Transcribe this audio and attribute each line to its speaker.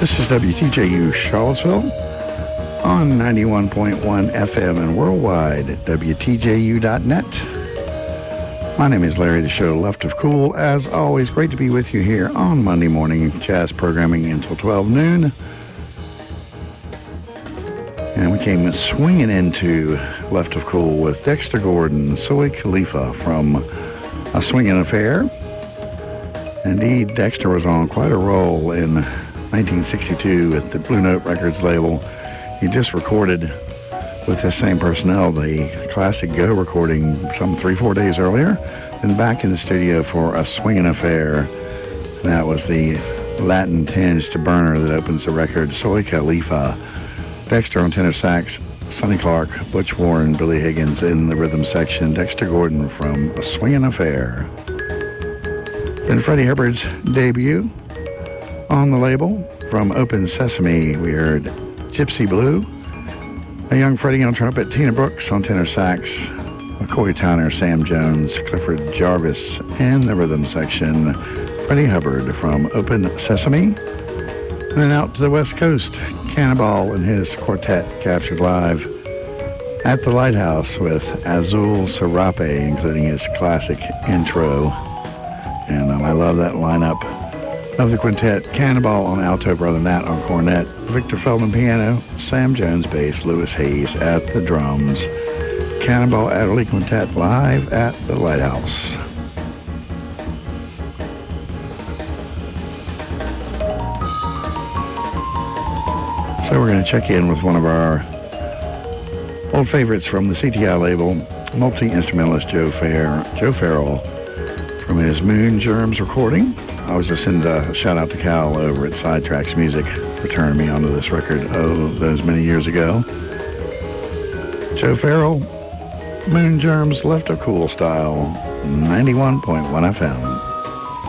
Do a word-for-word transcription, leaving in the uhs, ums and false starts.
Speaker 1: This is W T J U Charlottesville on ninety-one point one F M and worldwide at W T J U dot net. My name is Larry, the show Left of Cool. As always, great to be with you here on Monday morning jazz programming until twelve noon. And we came swinging into Left of Cool with Dexter Gordon, Soy Khalifa from A Swingin' Affair. Indeed, Dexter was on quite a roll in nineteen sixty-two at the Blue Note Records label. He just recorded with the same personnel the classic Go recording some three, four days earlier, then back in the studio for A Swingin' Affair. And that was the Latin tinge to Burner that opens the record. Soy Khalifa, Dexter on tenor sax, Sonny Clark, Butch Warren, Billy Higgins in the rhythm section, Dexter Gordon from A Swingin' Affair. Then Freddie Hubbard's debut on the label. From Open Sesame, we heard Gypsy Blue. A young Freddie on trumpet, Tina Brooks on tenor sax, McCoy Tyner, Sam Jones, Clifford Jarvis in the rhythm section, Freddie Hubbard from Open Sesame. And then out to the West Coast, Cannonball and his quartet captured live at the Lighthouse with Azul Serape, including his classic intro. And um, I love that lineup of the quintet. Cannonball on alto, Brother Nat on cornet, Victor Feldman piano, Sam Jones bass, Lewis Hayes at the drums. Cannonball Adderley Quintet live at the Lighthouse. So we're going to check in with one of our old favorites from the C T I label, multi-instrumentalist Joe Fair, Joe Farrell, from his Moon Germs recording. I was just sending a shout out to Cal over at Sidetracks Music for turning me onto this record, oh, those many years ago. Joe Farrell, Moon Germs, Left of Cool style, ninety-one point one F M.